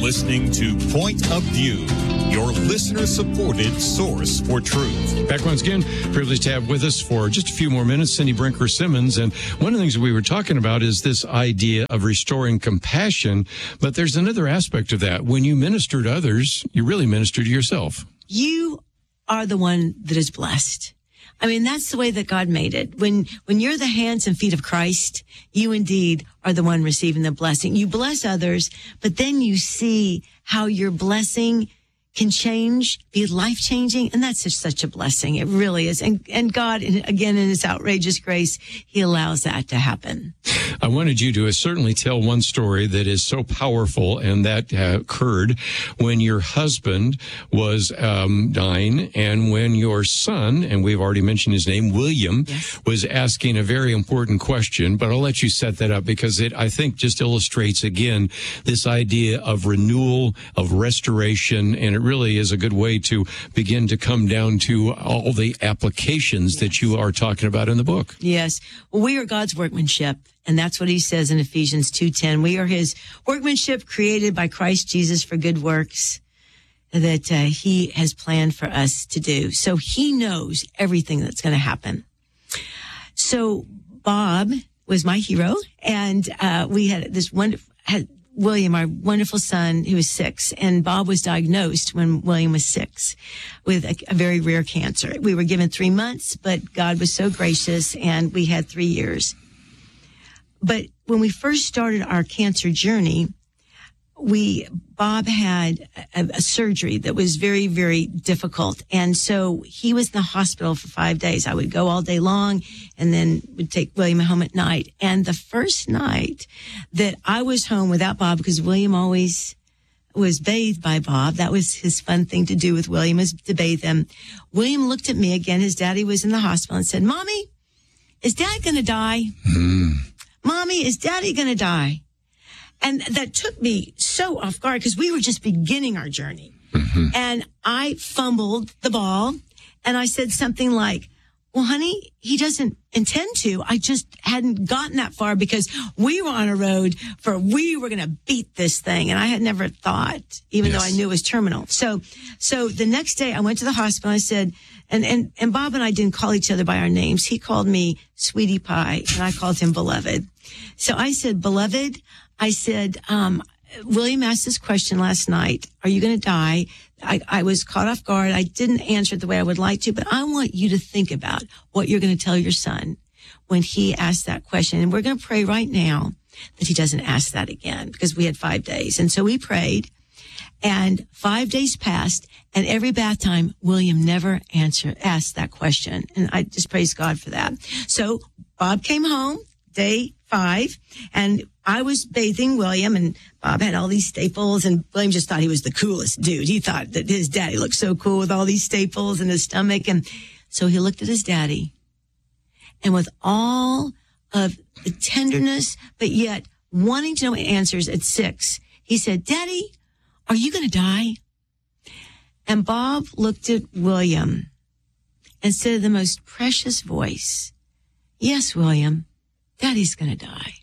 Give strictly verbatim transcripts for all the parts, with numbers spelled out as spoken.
listening to Point of View, your listener-supported source for truth. Back once again, privileged to have with us for just a few more minutes, Cindy Brinker Simmons. And one of the things that we were talking about is this idea of restoring compassion. But there's another aspect of that. When you minister to others, you really minister to yourself. You are the one that is blessed. I mean, that's the way that God made it. When when you're the hands and feet of Christ, you indeed are the one receiving the blessing. You bless others, but then you see how your blessing can change, be life-changing, and that's just such a blessing. It really is. And and God, again, in his outrageous grace, he allows that to happen. I wanted you to certainly tell one story that is so powerful, and that uh, occurred when your husband was um, dying, and when your son, and we've already mentioned his name, William, yes. was asking a very important question, but I'll let you set that up because it, I think, just illustrates, again, this idea of renewal, of restoration, and it really is a good way to begin to come down to all the applications yes. that you are talking about in the book. Yes. Well, we are God's workmanship, and that's what he says in Ephesians two ten. We are his workmanship created by Christ Jesus for good works that uh, he has planned for us to do. So he knows everything that's going to happen. So Bob was my hero, and uh, we had this wonderful... Had, William, our wonderful son, who was six, and Bob was diagnosed when William was six with a, a very rare cancer. We were given three months, but God was so gracious, and we had three years. But when we first started our cancer journey, we Bob had a, a surgery that was very, very difficult. And so he was in the hospital for five days. I would go all day long and then would take William home at night. And the first night that I was home without Bob, because William always was bathed by Bob. That was his fun thing to do with William, is to bathe him. William looked at me again. His daddy was in the hospital and said, "Mommy, is Dad going to die? Mm. Mommy, is Daddy going to die?" And that took me so off guard because we were just beginning our journey. Mm-hmm. And I fumbled the ball and I said something like, "Well, honey, he doesn't intend to. I just hadn't gotten that far because we were on a road for we were going to beat this thing." And I had never thought, even yes. though I knew it was terminal. So, so the next day I went to the hospital. I said, and, and, and Bob and I didn't call each other by our names. He called me Sweetie Pie and I called him Beloved. So I said, "Beloved," I said, um, "William asked this question last night. Are you going to die?" I, I was caught off guard. I didn't answer it the way I would like to, but I want you to think about what you're going to tell your son when he asks that question. And we're going to pray right now that he doesn't ask that again, because we had five days. And so we prayed, and five days passed, and every bath time, William never answered, asked that question. And I just praise God for that. So Bob came home day five, and I was bathing William, and Bob had all these staples, and William just thought he was the coolest dude. He thought that his daddy looked so cool with all these staples in his stomach. And so he looked at his daddy, and with all of the tenderness, but yet wanting to know answers at six, he said, "Daddy, are you going to die?" And Bob looked at William and said in the most precious voice, "Yes, William, Daddy's going to die."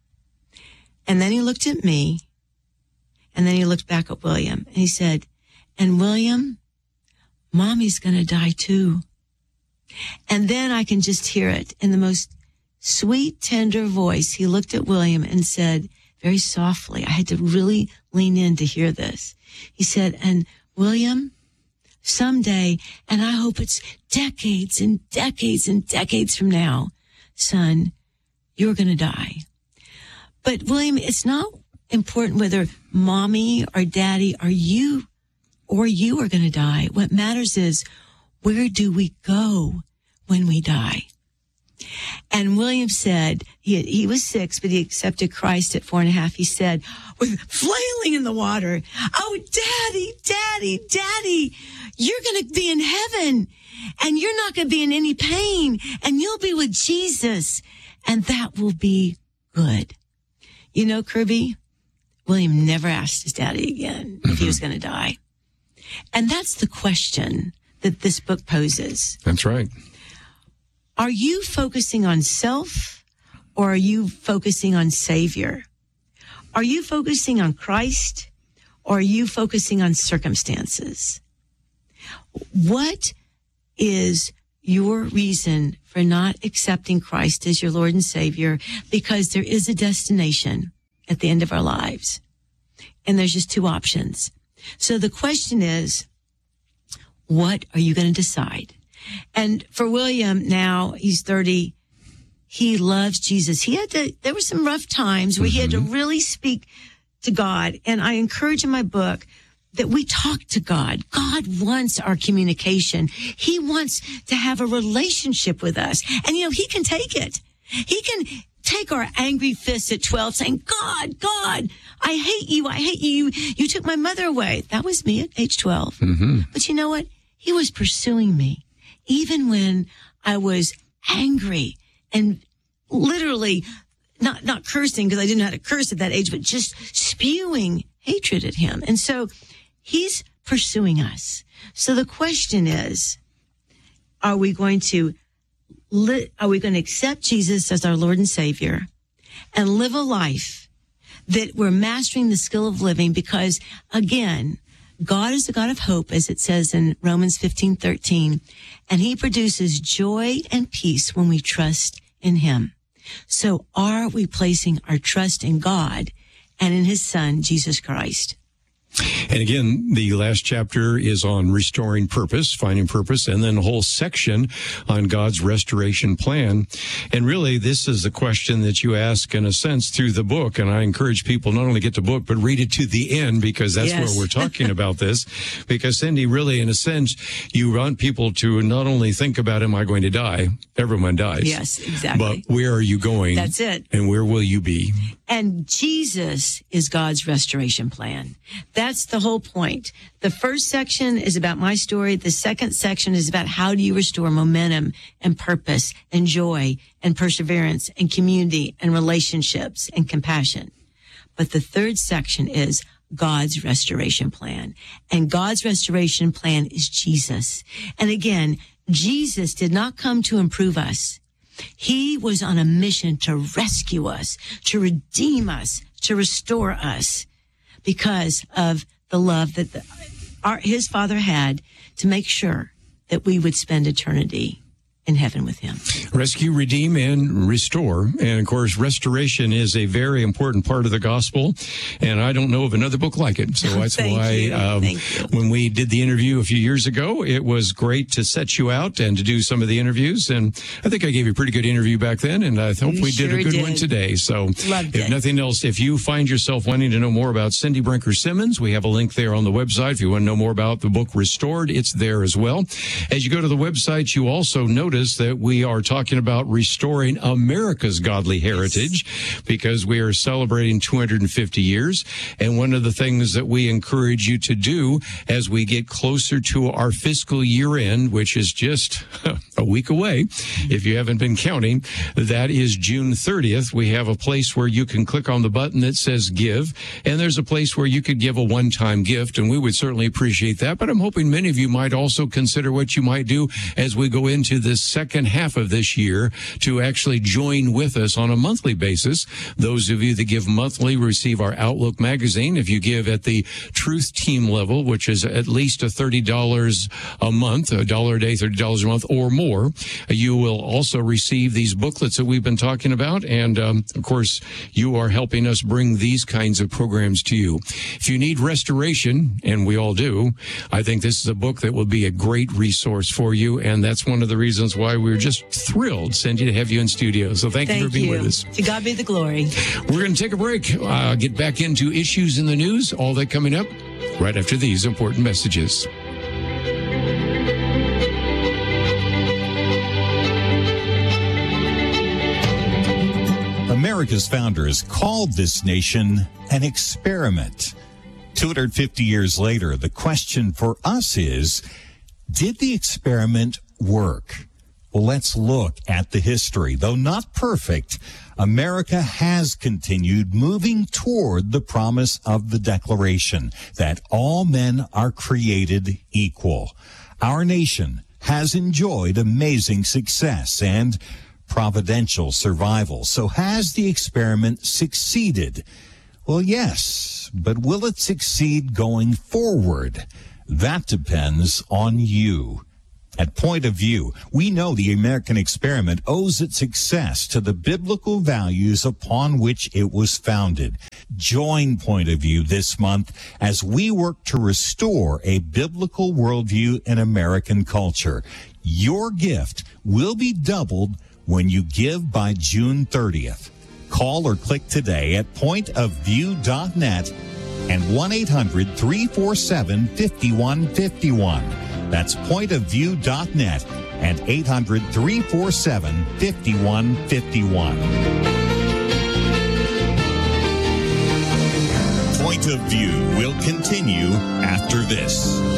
And then he looked at me, and then he looked back at William, and he said, "And William, Mommy's going to die too." And then I can just hear it in the most sweet, tender voice. He looked at William and said, very softly, I had to really lean in to hear this. He said, "And William, someday, and I hope it's decades and decades and decades from now, son, you're going to die." But William, it's not important whether Mommy or Daddy or you or you are going to die. What matters is, where do we go when we die? And William said, he, he was six, but he accepted Christ at four and a half. He said, with flailing in the water, "Oh, Daddy, Daddy, Daddy, you're going to be in heaven, and you're not going to be in any pain, and you'll be with Jesus, and that will be good." You know, Kirby, William never asked his daddy again mm-hmm. if he was going to die. And that's the question that this book poses. That's right. Are you focusing on self, or are you focusing on Savior? Are you focusing on Christ, Or are you focusing on circumstances? What is your reason for not accepting Christ as your Lord and Savior? Because there is a destination at the end of our lives. And there's just two options. So the question is, what are you going to decide? And for William now, he's thirty. He loves Jesus. He had to, there were some rough times where mm-hmm. he had to really speak to God. And I encourage in my book that we talk to God. God wants our communication. He wants to have a relationship with us. And, you know, he can take it. He can take our angry fists at twelve saying, God, God, I hate you. I hate you. You, you took my mother away. That was me at age twelve. Mm-hmm. But you know what? He was pursuing me even when I was angry and literally not, not cursing because I didn't know how to curse at that age, but just spewing hatred at him. And so he's pursuing us. So the question is, are we going to li- are we going to accept Jesus as our Lord and Savior and live a life that we're mastering the skill of living? Because again, God is a God of hope, as it says in Romans fifteen thirteen, and he produces joy and peace when we trust in him. So are we placing our trust in God and in his Son, Jesus Christ? And again, the last chapter is on restoring purpose, finding purpose, and then a whole section on God's restoration plan. And really, this is a question that you ask, in a sense, through the book. And I encourage people not only get the book, but read it to the end, because that's yes. where we're talking about this. Because, Cindy, really, in a sense, you want people to not only think about, am I going to die? Everyone dies. Yes, exactly. But where are you going? That's it. And where will you be? And Jesus is God's restoration plan. That's the whole point. The first section is about my story. The second section is about how do you restore momentum and purpose and joy and perseverance and community and relationships and compassion. But the third section is God's restoration plan. And God's restoration plan is Jesus. And again, Jesus did not come to improve us. He was on a mission to rescue us, to redeem us, to restore us because of the love that the, our, his Father had to make sure that we would spend eternity in heaven with him. Rescue, redeem, and restore. And of course, restoration is a very important part of the gospel. And I don't know of another book like it. So that's why um, when we did the interview a few years ago, it was great to set you out and to do some of the interviews. And I think I gave you a pretty good interview back then. And I hope you we sure did a good did. one today. So Loved if it. nothing else, if you find yourself wanting to know more about Cindy Brinker Simmons, we have a link there on the website. If you want to know more about the book Restored, it's there as well. As you go to the website, you also notice that we are talking about restoring America's godly heritage, yes. because we are celebrating two hundred fifty years. And one of the things that we encourage you to do as we get closer to our fiscal year end, which is just a week away, if you haven't been counting, that is June thirtieth. We have a place where you can click on the button that says give, and there's a place where you could give a one-time gift, and we would certainly appreciate that. But I'm hoping many of you might also consider what you might do as we go into this second half of this year to actually join with us on a monthly basis. Those of you that give monthly receive our Outlook magazine. If you give at the Truth Team level, which is at least a thirty dollars a month, a dollar a day, thirty dollars a month or more, you will also receive these booklets that we've been talking about. And um, of course, you are helping us bring these kinds of programs to you. If you need restoration, and we all do, I think this is a book that will be a great resource for you. And that's one of the reasons why we're just thrilled, Cindy, to have you in studio. So thank, thank you for being you. with us. To God be the glory. We're going to take a break, uh, get back into issues in the news, all that coming up right after these important messages. America's founders called this nation an experiment. two hundred fifty years later, the question for us is, did the experiment work? Well, let's look at the history. Though not perfect, America has continued moving toward the promise of the Declaration that all men are created equal. Our nation has enjoyed amazing success and providential survival. So has the experiment succeeded? Well, yes, but will it succeed going forward? That depends on you. At Point of View, we know the American experiment owes its success to the biblical values upon which it was founded. Join Point of View this month as we work to restore a biblical worldview in American culture. Your gift will be doubled when you give by June thirtieth. Call or click today at point of view dot net and one eight hundred three four seven five one five one. That's point of view dot net and eight hundred three four seven five one five one. Point of View will continue after this.